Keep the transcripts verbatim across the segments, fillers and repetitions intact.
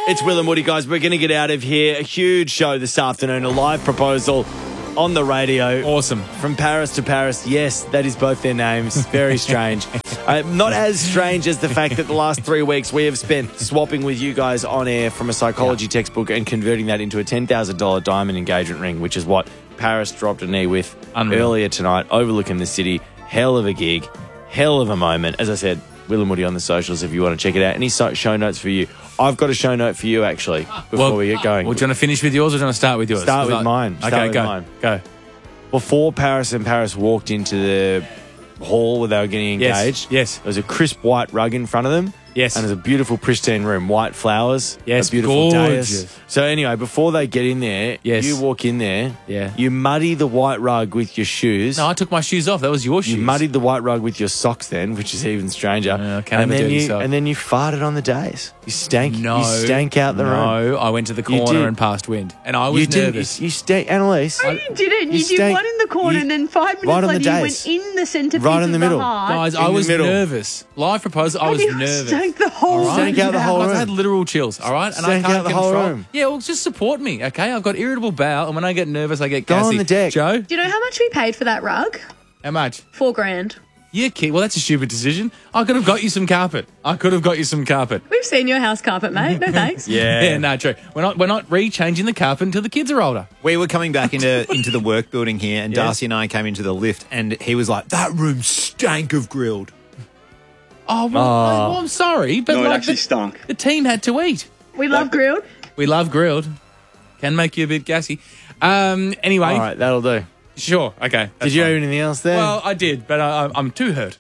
It's Will and Woody, guys. We're going to get out of here. A huge show this afternoon, a live proposal on the radio. Awesome. From Paris to Paris. Yes, that is both their names. Very strange. uh, not as strange as the fact that the last three weeks we have spent swapping with you guys on air from a psychology yeah. textbook and converting that into a ten thousand dollars diamond engagement ring, which is what Paris dropped a knee with Unreal. earlier tonight, overlooking the city. Hell of a gig. Hell of a moment. As I said, Will and Woody on the socials if you want to check it out. Any so- show notes for you? I've got a show note for you, actually, before well, we get going. Well, do you want to finish with yours or do you want to start with yours? Start with I... mine. Start okay, with go. Mine. Go. Before Paris and Paris walked into the hall where they were getting engaged, yes, yes. there was a crisp white rug in front of them. Yes. And there's a beautiful, pristine room, white flowers. Yes, a beautiful gorgeous. dais. So anyway, before they get in there, yes. you walk in there, yeah. you muddy the white rug with your shoes. No, I took my shoes off. That was your shoes. You muddied the white rug with your socks then, which is even stranger. Uh, can't and, have a then dirty you, sock. and then you farted on the dais. You stank. No. You stank out the no, room. No, I went to the corner and passed wind. And I was you nervous. Didn't, you you stank, Annalise. No, you didn't. You, you did stank, one in the corner you, and then five minutes right on later the you dais. went in the centrepiece right in the of middle. the heart. Guys, in I was middle. nervous. Live proposal, I was you nervous. Stank the whole All right? Stank out the whole Guys, room. I had literal chills, all right? And Stank I can't out the whole control. room. Yeah, well, just support me, okay? I've got irritable bowel, and when I get nervous, I get gassy. Go on the deck. Joe? Do you know how much we paid for that rug? How much? Four grand. Yeah, kid. Well, that's a stupid decision. I could have got you some carpet. I could have got you some carpet. We've seen your house carpet, mate. No thanks. yeah. Yeah, no, true. We're not we're not re-changing the carpet until the kids are older. We were coming back into into the work building here, and Yes. Darcy and I came into the lift, and he was like, "That room stank of grilled." Oh, well, Oh. well I'm sorry, but No, it like actually the, stunk. the team had to eat. We love grilled. We love grilled. Can make you a bit gassy. Um. Anyway, All right, that'll do. sure. Okay. Did you fine. have anything else there? Well, I did, but I, I, I'm too hurt.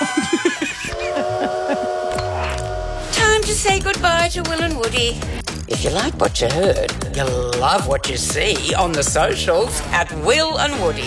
Time to say goodbye to Will and Woody. If you like what you heard, you'll love what you see on the socials At Will and Woody.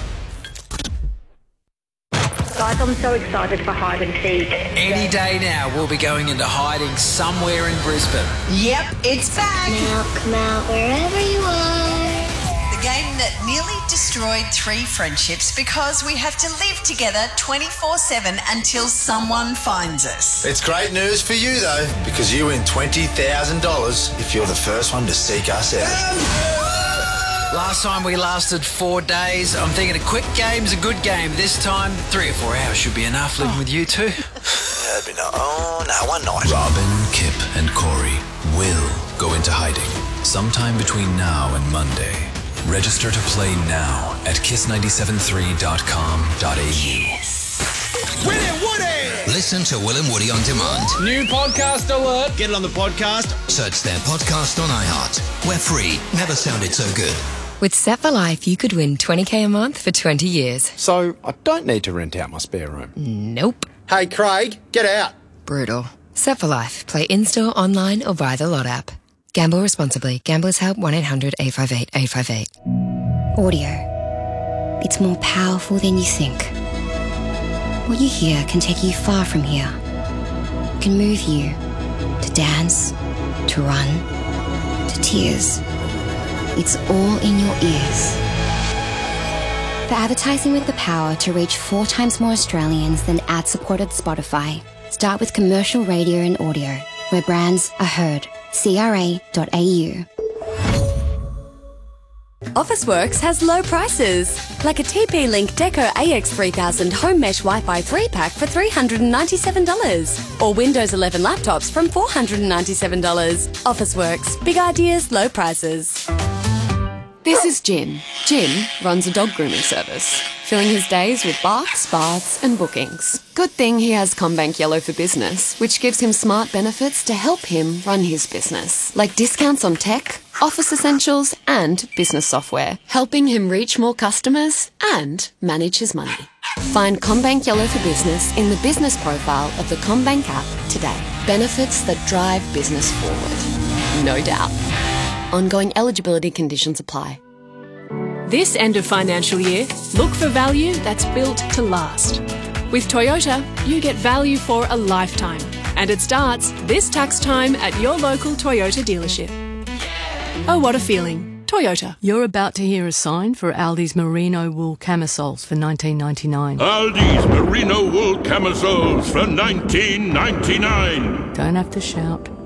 Guys, I'm so excited for hide and seek. Any day now, we'll be going into hiding somewhere in Brisbane. Yep, it's back. Now come out wherever you are. The game that nearly destroyed three friendships because we have to live together twenty-four seven until someone finds us. It's great news for you, though, because you win twenty thousand dollars if you're the first one to seek us out. Last time we lasted four days. I'm thinking a quick game's a good game. This time, three or four hours should be enough living with you two. That'd be no, oh, no, one night. Robin, Kip, and Corey will go into hiding sometime between now and Monday. Register to play now at kiss nine seven three dot com dot a u. Will and Woody! Listen to Will and Woody on demand. New podcast alert. Get it on the podcast. Search their podcast on iHeart. We're free. Never sounded so good. With Set for Life, you could win twenty k a month for twenty years. So I don't need to rent out my spare room. Nope. Hey, Craig, get out. Brutal. Set for Life. Play in-store, online, or via the Lot app. Gamble responsibly. Gamblers help one eight hundred eight five eight eight five eight. Audio. It's more powerful than you think. What you hear can take you far from here. It can move you to dance, to run, to tears. It's all in your ears. For advertising with the power to reach four times more Australians than ad-supported Spotify, start with commercial radio and audio, where brands are heard. C R A dot A U. Officeworks has low prices, like a T P-Link Deco A X three thousand Home Mesh Wi-Fi three pack for three hundred ninety-seven dollars, or Windows eleven laptops from four hundred ninety-seven dollars. Officeworks, big ideas, low prices. This is Jim. Jim runs a dog grooming service, filling his days with barks, baths and bookings. Good thing he has CommBank Yellow for Business, which gives him smart benefits to help him run his business, like discounts on tech, office essentials and business software, helping him reach more customers and manage his money. Find CommBank Yellow for Business in the business profile of the CommBank app today. Benefits that drive business forward. No doubt. Ongoing eligibility conditions apply. This end of financial year, look for value that's built to last. With Toyota, you get value for a lifetime, and it starts this tax time at your local Toyota dealership. Oh, what a feeling. Toyota. You're about to hear a sign for Aldi's Merino wool camisoles for nineteen ninety-nine. Aldi's Merino wool camisoles for nineteen ninety-nine. Don't have to shout.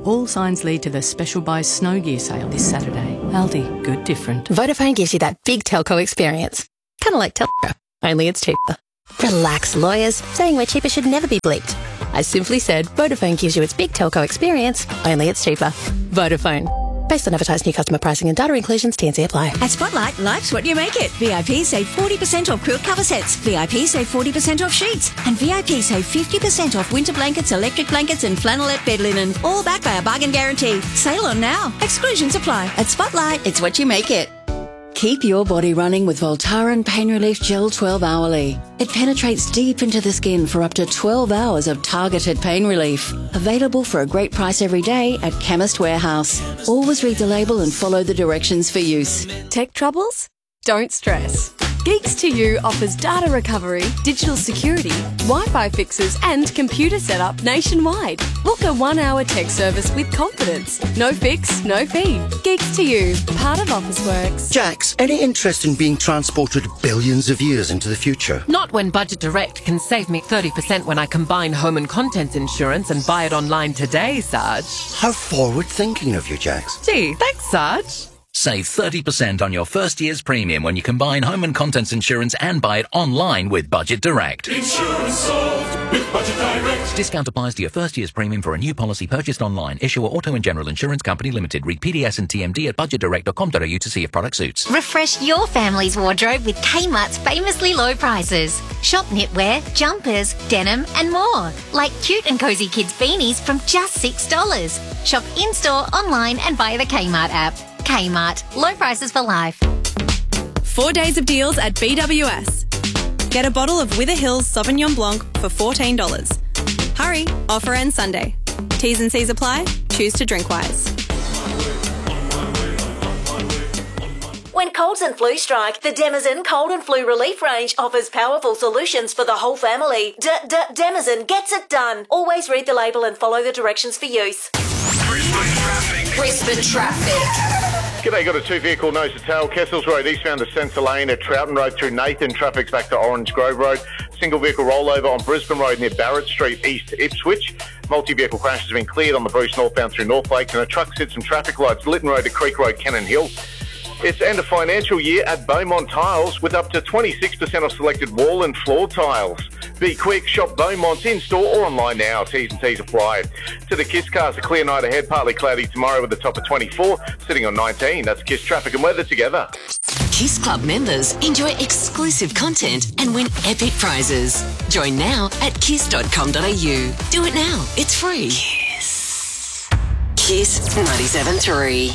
All signs lead to the special buy snow gear sale this Saturday. Aldi, good different. Vodafone gives you that big telco experience. Kind of like telco, only it's cheaper. Relax, lawyers. Saying we're cheaper should never be bleeped. I simply said Vodafone gives you its big telco experience, only it's cheaper. Vodafone. Based on advertised new customer pricing and data inclusions, T and C apply. At Spotlight, life's what you make it. V I P save forty percent off quilt cover sets. V I P save forty percent off sheets. And V I P save fifty percent off winter blankets, electric blankets and flannelette bed linen. All backed by a bargain guarantee. Sale on now. Exclusions apply. At Spotlight, it's what you make it. Keep your body running with Voltaren Pain Relief Gel twelve hourly. It penetrates deep into the skin for up to twelve hours of targeted pain relief. Available for a great price every day at Chemist Warehouse. Always read the label and follow the directions for use. Tech troubles? Don't stress. Geeks to You offers data recovery, digital security, Wi-Fi fixes and computer setup nationwide. Book a one-hour tech service with confidence. No fix, no fee. Geeks to You, part of Officeworks. Jax, any interest in being transported billions of years into the future? Not when Budget Direct can save me thirty percent when I combine home and contents insurance and buy it online today, Sarge. How forward-thinking of you, Jax. Gee, thanks, Sarge. Save thirty percent on your first year's premium when you combine home and contents insurance and buy it online with Budget Direct. Insurance solved with Budget Direct. Discount applies to your first year's premium for a new policy purchased online. Issuer Auto and General Insurance Company Limited. Read P D S and T M D at budget direct dot com dot a u to see if product suits. Refresh your family's wardrobe with Kmart's famously low prices. Shop knitwear, jumpers, denim and more. Like cute and cozy kids beanies from just six dollars. Shop in-store, online and via the Kmart app. Kmart. Low prices for life. Four days of deals at B W S. Get a bottle of Wither Hills Sauvignon Blanc for fourteen dollars. Hurry, offer ends Sunday. T's and C's apply. Choose to drink wise. When colds and flu strike, the Demazen Cold and Flu Relief range offers powerful solutions for the whole family. D-D-Demazen gets it done. Always read the label and follow the directions for use. Brisbane traffic. G'day, got a two-vehicle nose-to-tail. Kessels Road eastbound to Sensor Lane at Troughton Road through Nathan. Traffic's back to Orange Grove Road. Single-vehicle rollover on Brisbane Road near Barrett Street east to Ipswich. Multi-vehicle crash has been cleared on the Bruce northbound through North Lakes, and a truck sits some traffic lights Lytton Road to Creek Road, Cannon Hill. It's end of financial year at Beaumont Tiles with up to twenty-six percent off selected wall and floor tiles. Be quick, shop Beaumont's in-store or online now. T's and C's apply. To the Kiss cars, a clear night ahead, partly cloudy tomorrow with a top of twenty-four, sitting on nineteen. That's Kiss traffic and weather together. Kiss Club members enjoy exclusive content and win epic prizes. Join now at kiss dot com dot a u. Do it now. It's free. Kiss. Kiss ninety-seven point three.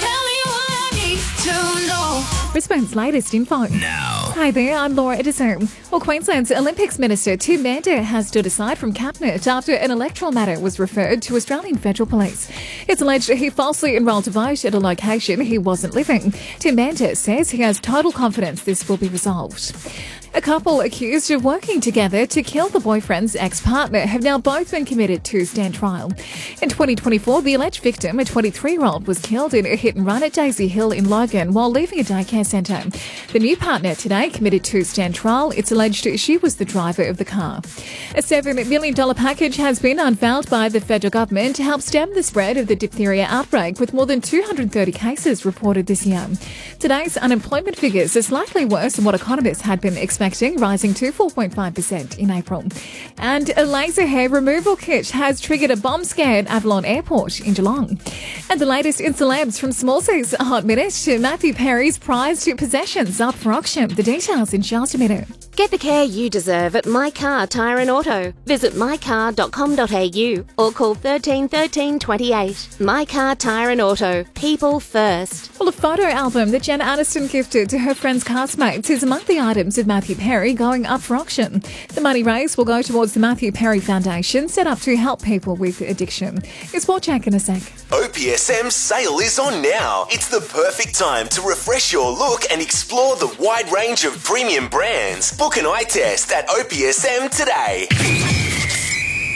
Brisbane's latest info. Now. Hi there, I'm Laura Edison. Well, Queensland's Olympics Minister Tim Mander has stood aside from Cabinet after an electoral matter was referred to Australian Federal Police. It's alleged he falsely enrolled to vote at a location he wasn't living. Tim Mander says he has total confidence this will be resolved. A couple accused of working together to kill the boyfriend's ex-partner have now both been committed to stand trial. In twenty twenty-four, the alleged victim, a twenty-three-year-old, was killed in a hit-and-run at Daisy Hill in Logan while leaving a daycare centre. The new partner today committed to stand trial. It's alleged she was the driver of the car. A seven million dollars package has been unveiled by the federal government to help stem the spread of the diphtheria outbreak, with more than two hundred thirty cases reported this year. Today's unemployment figures are slightly worse than what economists had been expecting, rising to four point five percent in April. And a laser hair removal kit has triggered a bomb scare at Avalon Airport in Geelong. And the latest in celebs from Small C's Hot Minute to Matthew Perry's prized possessions up for auction. The details in just a minute. Get the care you deserve at My Car Tyre and Auto. Visit my car dot com dot a u or call thirteen thirteen twenty-eight. My Car Tyre and Auto. People first. Well, a photo album that Jen Aniston gifted to her friend's castmates is among the items of Matthew Perry going up for auction. The money raised will go towards the Matthew Perry Foundation, set up to help people with addiction. It's Sport Check in a sec. O P S M sale is on now. It's the perfect time to refresh your look and explore the wide range of premium brands. Book an eye test at O P S M today.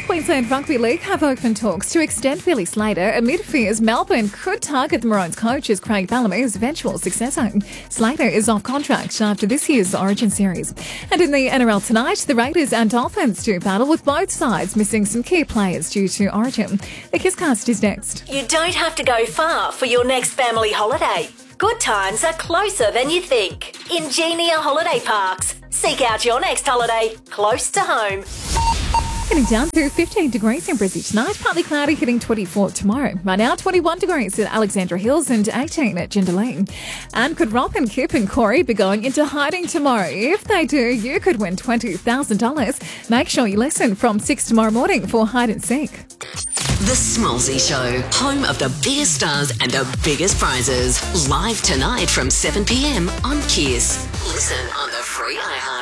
Queensland Rugby League have opened talks to extend Billy Slater amid fears Melbourne could target the Maroons coach as Craig Bellamy's eventual successor. Slater is off contract after this year's Origin series. And in the N R L tonight, the Raiders and Dolphins do battle with both sides missing some key players due to Origin. The Kisscast is next. You don't have to go far for your next family holiday. Good times are closer than you think. Ingenia Holiday Parks. Seek out your next holiday close to home. Getting down to fifteen degrees in Brizzy tonight, partly cloudy, hitting twenty-four tomorrow. Right now, twenty-one degrees at Alexandra Hills and eighteen at Jindalee. And could Rob and Kip and Corey be going into hiding tomorrow? If they do, you could win twenty thousand dollars. Make sure you listen from six tomorrow morning for Hide and Seek. The Smallsy Show, home of the biggest stars and the biggest prizes. Live tonight from seven p m on Kiss. Listen on the free iHeart.